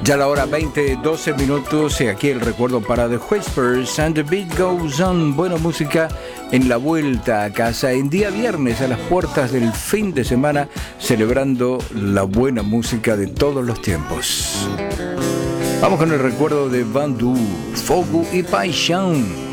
Ya la hora 12 minutos y aquí el recuerdo para The Whispers and the Beat Goes On. Buena música en la vuelta a casa en día viernes a las puertas del fin de semana, celebrando la buena música de todos los tiempos. Vamos con el recuerdo de Vandu, Fogo y Paixão.